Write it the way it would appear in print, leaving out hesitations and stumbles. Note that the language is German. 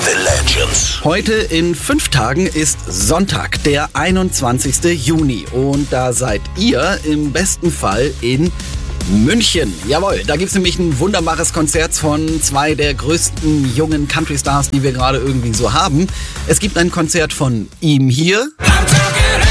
Legends. Heute in 5 Tagen ist Sonntag, der 21. Juni. Und da seid ihr im besten Fall in München. Jawohl, da gibt es nämlich ein wunderbares Konzert von 2 der größten jungen Country-Stars, die wir gerade irgendwie so haben. Es gibt ein Konzert von ihm hier.